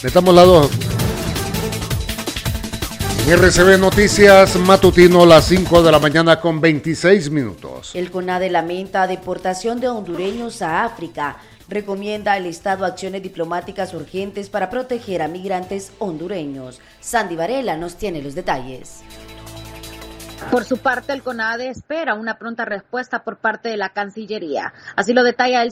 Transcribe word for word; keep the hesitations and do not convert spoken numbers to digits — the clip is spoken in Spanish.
Metamos la dos. R C B Noticias Matutino, las cinco de la mañana con veintiséis minutos. El CONADE lamenta deportación de hondureños a África. Recomienda al Estado acciones diplomáticas urgentes para proteger a migrantes hondureños. Sandy Varela nos tiene los detalles. Por su parte, el CONADE espera una pronta respuesta por parte de la Cancillería. Así lo detalla el